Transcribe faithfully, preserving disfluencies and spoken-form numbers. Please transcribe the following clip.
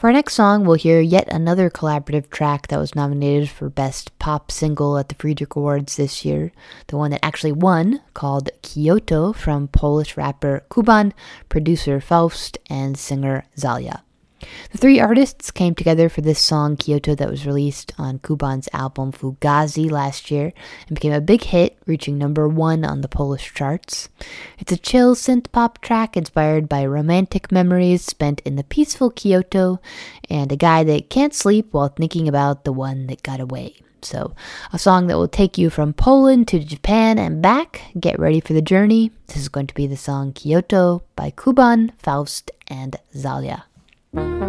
For our next song, we'll hear yet another collaborative track that was nominated for Best Pop Single at the Friedrich Awards this year, the one that actually won, called Kyoto, from Polish rapper Kuban, producer Faust, and singer Zalia. The three artists came together for this song Kyoto that was released on Kuban's album Fugazi last year and became a big hit, reaching number one on the Polish charts. It's a chill synth-pop track inspired by romantic memories spent in the peaceful Kyoto and a guy that can't sleep while thinking about the one that got away. So, a song that will take you from Poland to Japan and back. Get ready for the journey. This is going to be the song Kyoto by Kuban, Faust, and Zalia.